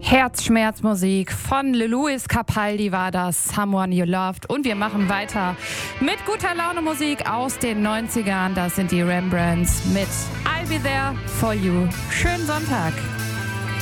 Herzschmerzmusik von Louis Capaldi war das, Someone You Loved. Und wir machen weiter mit guter Laune Musik aus den 90ern. Das sind die Rembrandts mit I'll Be There For You. Schönen Sonntag.